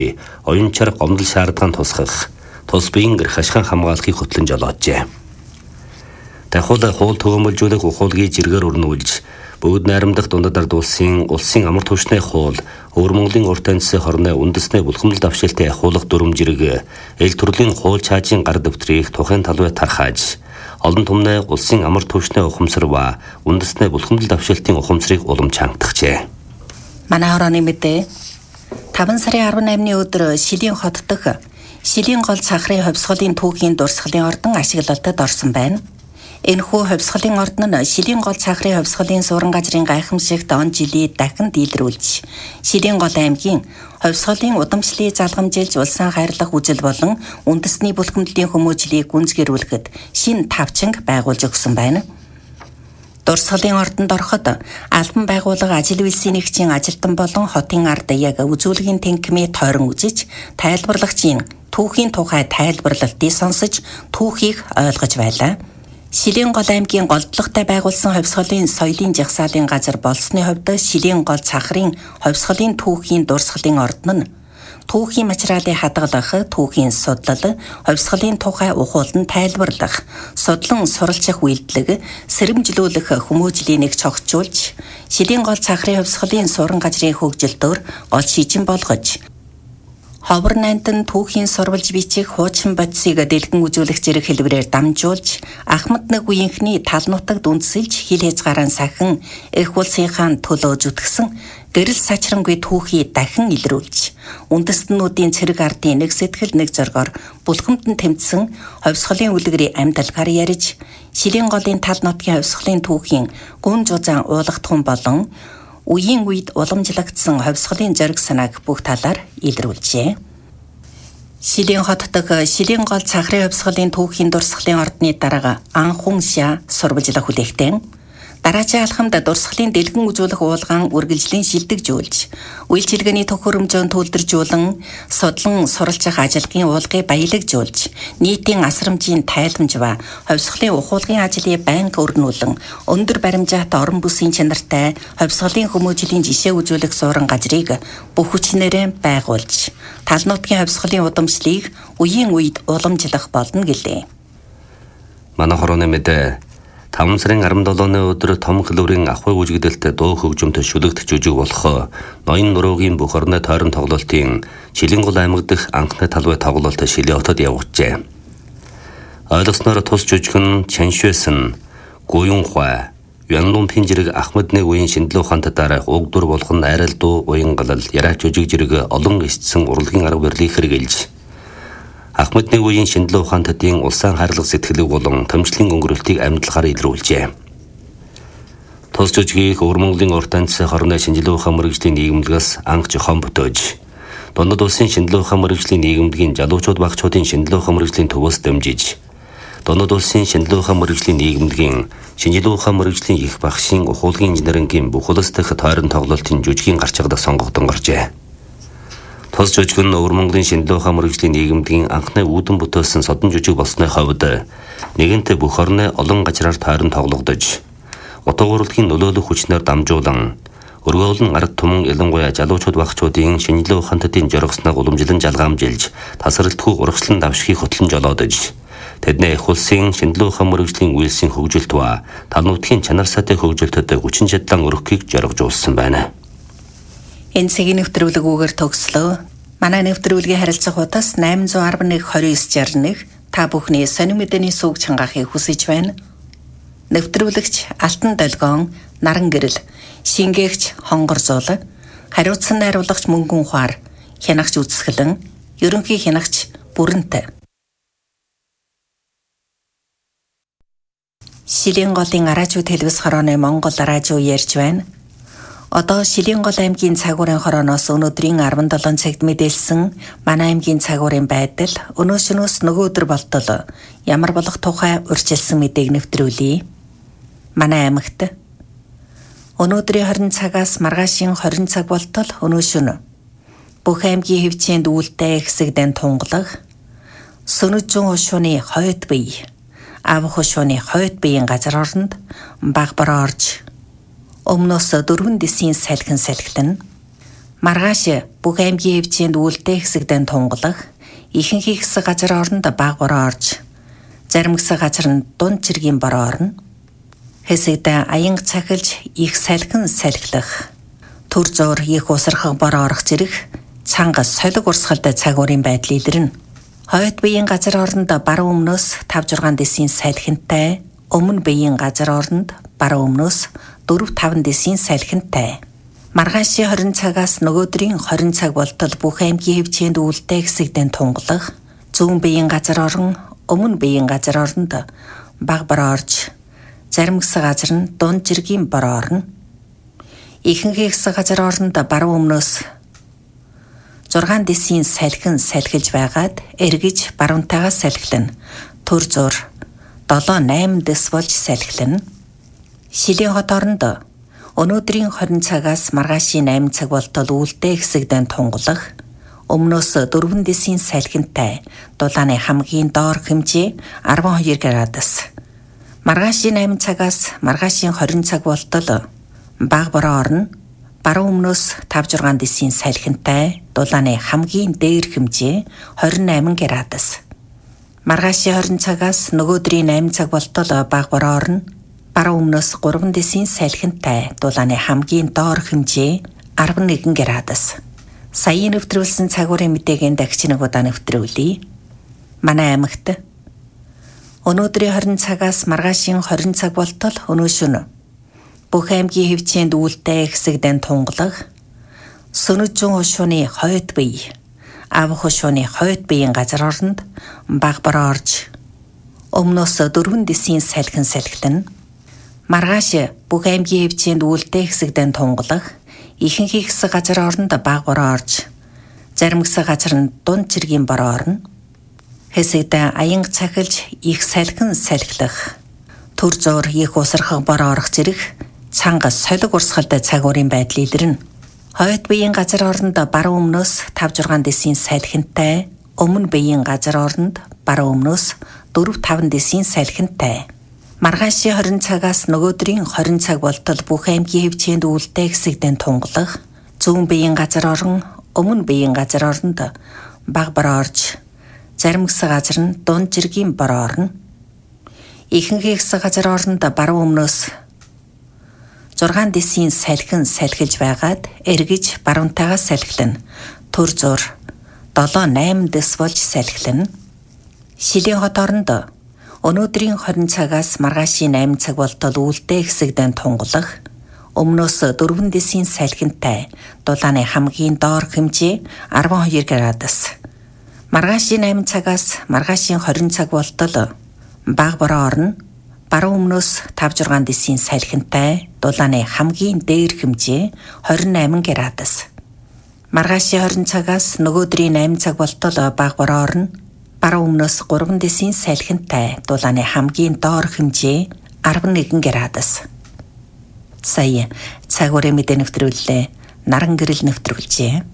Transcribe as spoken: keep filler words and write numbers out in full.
оюун чарга гомдол шаардлагаанд тусгах, тус биеийн эрх ашигын хамгаалахыг хөтлөн жолооджээ. Дахиуд хуул төгөөмөлжүүлэх ухуулгийг жиргээр өрнүүлж, бүгд найрамдах дундад улсын улсын амар түвшний хуул, Өвөр Монголын урт амьсгал хорны үндэсний булхамдал давшилтын ахуулах дүрм жирэг, эл төрлийн хуул чаажийн гар дэвтрийг тухайн талбай тархааж, олон түмний улсын амар түвшний ухамсар ба үндэсний булхамдал давшилтын ухамсарыг улам чангатгажээ. Манай хорооны мэдээ таван сарын арван наймны өдөр Шилийн хот дэх Шилийн гол цахрын хувьсгалын түүхийн дурсгалын ордон ашиглалтад орсон байна. Энэхүү хувьсгалын ордон нь Шилийн гол цахрын хувьсгалын суурин газрын гайхамшигт он жилийн дахин дийлрүүлж, Шилийн гол аймгийн хувьсгалын удамшлыг залгамжилж улсын хайрлах үжил болон үндэсний булхамдлын хүмүүжлийг гүнзгийрүүлэхэд шинэ тавчинг байгуулж өгсөн байна. Дурсгалын ордонд ороход албан байгууллага ажил үйлсийн нэгжийн ажилтан болон хотын ард яг үзүүлгийн тэнхимээ тойрон үзэж, тайлбарлагчийн түүхийн тухай тайлбарлалтыг сонсож, түүхийг ойлгож байлаа. Шилийн гол аймгийн голдлоготой байгуулсан хувьсгалын соёлын жагсаалын газар болсны хувьд Шилийн гол цахрын хувьсгалын түүхийн дурсгалын ордон нь түүхийн материалыг хадгалах, түүхийн судлал, хувьсгалын тухай ухуулан тайлбарлах, судлан суралцах үйлдэлэг, сэрэмжлүүлэх хүмүүжлийг нэг цогцолж, Шилийн гол цахрын хувьсгалын суурин газрын хөгжилтөөр гол шижин болгож, ховор нантан түүхийн сурвалж бичих хуучин бодисыг дэлгэн үзүүлэх зэрэг хэлбэрээр дамжуулж, Ахмад нэг үеийнхний тал нутагт үндсэлж хил хязгаараа сахин эх улсынхаа төлөө зүтгсэн гэрэл сачрангүй түүхий дахин илрүүлж, үндэстнүүдийн цэрэг ардын нэг сэтгэл нэг зоргоор булхамдан тэмцсэн хувьсгалын үлгэрийн амьдалгаар ярьж, Шилийн голын тал нутгийн хувьсгалын түүхийн гүн жузаан уулгатхан болон үеийн үед уламжлагдсан хувьсгалын зориг санааг бүх талаар илрүүлжээ. Шилийн хот дэх Шилийн гол цахрын хувьсгалын түүхийн дурсгалын ордны дарга Анхун Ша сурвалжлах хүлээгтэн дараачийн алхамд дурсгалын дэлгэн үзүүлэх уулгаан үргэлжлэн шилдэгжүүлж, үйлчилгээний төхөөрөмжөөн төлдөржүүлэн, судлан суралцах ажилгын уулгыг баялагжуулж, нийтийн асрамжийн тайламж ба хувьсгалын ухуулгын ажлыг байнга өрнүүлэн, өндөр баримжаатай орон бүсийн чанартай хувьсгалын хүмүүжлийн жишээ үзүүлэх суурин газрыг бүх хүчнээрээ байгуулж, тал нутгийн хувьсгалын удамшлыг үеийн үед уламжлах болно гэлээ. Манай хорооны мэдээ таван сарын арван долооны өдөр том хөлбөрийн ахуй үжигдэлтэй дуу хөгжмөнтэй шүлэгдэх жүжиг болох ноён нуруугийн бүх орны тойрон тоглолтын Шилийн гол аймаг дэх анхны талбай тоглолт Шилийн хотод явагдажээ. Ойлгосноор тус жүжиг нь Чаншуэсэн, Гуюнхуай, Янлун Пинжирэг Ахмад нэг үеийн шинжилгээ ухаант дараах уг дур болох нь айрал дуу, уян галал, яраач жүжиг зэрэг олон эсцэн урлагийн арга барилыг хэрэгжилж, Ахмад нэг үеийн шинжилгээ ухаантын улсын хайрлах сэтгэлэг болон томчлын өнгөрөлтийг амьдлахаар илрүүлжээ. Тус жүжигийг Өвөр Монголын урт амьсгал хорны шинжилгээ ухаан мэргэжлийн нийгэмлэгээс анх зохион бүтээж, дундад улсын шинжилгээ ухаан мэргэжлийн нийгэмлэгийн залуучууд багчуудын шинжилгээ ухаан мэргэжлийн төвөөс дэмжиж, дундад улсын шинжилгээ ухаан мэргэжлийн нийгэмлэгийн шинжилгээ ухаан мэргэжлийн их багшийн ухуулгын инженерингийн бүх улс дахь тойрон тоглолтын жүжигийн гарчгадаг сонгогдсон гарчээ. Тус жүжиг нь Өвөр Монголын шинжилгээ ухаан мэргэжлийн нийгэмлэгийн анхны үүдэн бүтээсэн содон жүжиг болсны хувьд нэгэнтээ бүх орны олон газраар тойрон тоглогдож, утга урлагийн нөлөөлөх хүчнээр дамжуулан, өргөөлн ард түмэн ялангуяа залуучууд багчуудын шинжилгээ ухаантын жоргосныг уламжлан жалгаамжилж, тасралтгүй урагшлан давшихыг хөтлөн жолоодож, тэдний их улсын шинжилгээ ухаан мэргэжлийн үйлсийн хөгжилт ба тал нутгийн чанар сайтай хөгжилтөд хүчин чадлан өргөхийг жоргожуулсан байна. Энэ цагийн нэвтрүүлгүүгээр төгслөө. Манай нэвтрүүлгийн харилцах утас найман зуун арван нэг двадцать девять шестьдесят один та бүхний сонин мэдээний сүг чангаахыг хүсэж байна. Нэвтрүүлэгч Алтан Долгион, Наран Гэрэл, Шингээгч Хонгор Зуул, хариуцсан найруулагч Мөнгөн Ухаар, хянагч Үзсгэлэн, ерөнхий хянагч Бүрэнтэй. Шилийн голын араажуу телевиз хорооны Монгол араажуу ярьж байна. Одоо Шилийн гол аймгийн цагуурын хорооноос өнөөдрийн арван долоон цагт мэдээлсэн манай аймгийн цагуурын байдал өнөөшнөөс нөгөө өдөр болтол ямар болох тухай урьдчилсан мэдээг нэвтрүүлье. Манай аймагт өнөөдрийн хорин цагаас маргаашийн хорин цаг болтол өнөөшнө бүх аймгийн хэвчээнд үүлтэй хэсэгдэн тунгалах сөнөжжөн хушууны хойд бие ав хушууны хойд биеийн газар оронд баг бараа орж өмнөөс дөрвөн дэсийн салхин салхилан Маргааш бүх аймгийн хэмжээнд үлдээ хэсэгдэн тунгалах, ихэнх хэсэг газар оронд баг бороо орж, зарим хэсэг газар нь дунд цэргийн бороо орно. Хэсэгдээ аянга цахилж их салхин салхилах, төр зуур их усрахаг бороо орох зэрэг цанга солиг урсгалтай цагуурын байдал илэрнэ. Хойд биеийн газар оронд баруун өмнөөс тавь зургаан дэсийн салхинтай, өмнө биеийн газар оронд баруун өмнөөс дөрөв таван дэсийн салхинтай. Маргаашийн хорин цагаас нөгөөдрийн хорин цаг болтол бүх аймгийн хэмжээнд үлдээ хэсэгдэн тунгалах, зүүн биеийн газар орон өмнө биеийн газар оронд баг бороо орж, зарим хэсэг газар нь дунд цэргийн бороо орно. Ихэнх хэсэг газар оронд баруун өмнөөс зургаан дэсийн салхин салхилж байгаад эргэж баруунтайгаа салхилна. Төр зур долоо найм дэс болж салхилна. Шилийн хот оронд өнөөдрийн хорин цагаас маргаашийн найм цаг болтол үлдээ хэсэгдэн тунгалах, өмнөөс дөрвөн дэсийн салхинтай дулааны хамгийн доор хэмжээ арван хоёр градус. Маргаашийн найм цагаас маргаашийн хорин цаг болтол баг бороо орно. Баруун өмнөөс тавь зургаан дэсийн салхинтай дулааны хамгийн дээр хэмжээ хорин найман градус. Маргаашийн хорин цагаас нөгөөдрийн найм цаг болтол баг бороо орно. Баруун өмнөөс гурван дэсийн салхинтай дулааны хамгийн доор хэмжээ арван нэгэн градус. Саяын нэвтрүүлсэн цагуурын мэдээгийн дахиж нэг удаа нэвтрүүлье. Манай аймагт өнөөдрийн хорин цагаас маргаашийн хорин цаг болтол өнөө шөнө бүх аймгийн хэмжээнд үлдээ хэсэгдэн тунгалах, сөнөж зүүн хошууны хойд бие, ав хошууны хойд биеийн газар оронд баг бороо орж, өмнөөс дөрвөн дэсийн салхин салхилна. Маргааш бүх аймгийн хэмжээнд үлдээ хэсэгдэн тунгалах, ихэнх хэсэг газар оронд баг бороо орж, зарим хэсэг газар нь дунд цэргийн бороо орно. Хэсэгдээ аянга цахилж их салхин салхилах, төр зуур их усрахаг бороо орох зэрэг цанга солиг урсгалтай цагуурын байдал илэрнэ. Хойд биеийн газар оронд баруун өмнөөс тавь зургаан дэсийн салхинтай, өмнө биеийн газар оронд баруун өмнөөс дөрөв таван дэсийн салхинтай. Маргаашийн хорин цагаас нөгөөдрийн хорин цаг болтол бүх аймгийн хэмжээнд үлдээ хэсэгдэн тунгалах, зүүн биеийн газар орон өмнө биеийн газар оронд баг бороо орж, зарим хэсэг газар нь дунд цэргийн бороо орно. Ихэнх хэсэг газар оронд баруун өмнөөс зургаан дэсийн салхин салхилж байгаад эргэж баруунтайгаа салхилна. Төр зур долоо найм дэс болж салхилна. Шилийн хот оронд өнөөдрийн хорин цагаас маргаашийн найм цаг болтол үлдээ хэсэгдэн тунгалах, өмнөөс дөрвөн дэсийн салхинтай дулааны хамгийн доор хэмжээ арван хоёр градус. Маргаашийн найм цагаас маргаашийн хорин цаг болтол баг бороо орно. Баруун өмнөөс тавь зургаан дэсийн салхинтай дулааны хамгийн дээр хэмжээ хорин найман градус. Маргаашийн хорин цагаас нөгөөдрийн найм цаг болтол баг бороо орно. Баруун өмнөөс гурван дэсийн салхинтай дулааны хамгийн доор хэмжээ арван нэгэн градус. Сая цагуурын мэдээ нэвтрүүллээ. Наран гэрэл нэвтрүүлжээ.